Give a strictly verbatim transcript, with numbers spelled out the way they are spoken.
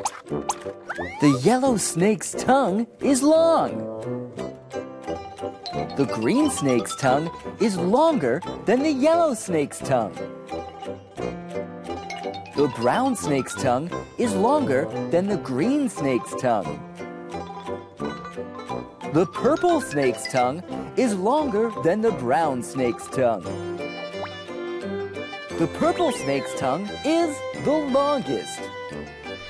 The yellow snake's tongue is long. The green snake's tongue is longer than the yellow snake's tongue. The brown snake's tongue is longer than the green snake's tongue. The purple snake's tongue is longer than the brown snake's tongue. The purple snake's tongue is the longest.